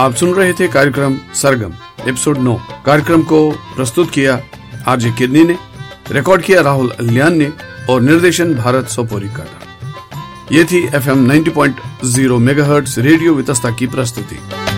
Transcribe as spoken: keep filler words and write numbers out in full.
आप सुन रहे थे कार्यक्रम सरगम एपिसोड नौ। कार्यक्रम को प्रस्तुत किया आरजे किरनी ने, रिकॉर्ड किया राहुल अलियान ने और निर्देशन भारत सोपोरी का था। ये थी F M ninety point zero megahertz radio Vitasta की प्रस्तुति।